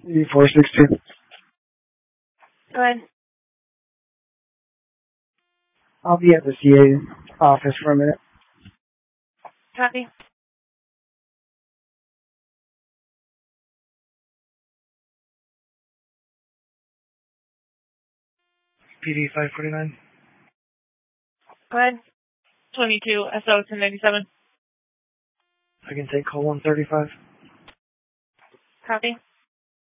E462. Go ahead. I'll be at the CA office for a minute. Copy. PD 549. Go ahead. 22 SO 1097. I can take call 135. Copy.